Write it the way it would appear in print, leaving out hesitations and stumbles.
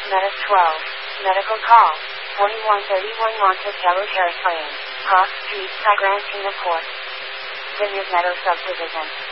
Metis 12. Medical call. 4131 Monticello Terrace Lane. Cross Street, Sagrantina Court. Vineyard Meadow Subdivision.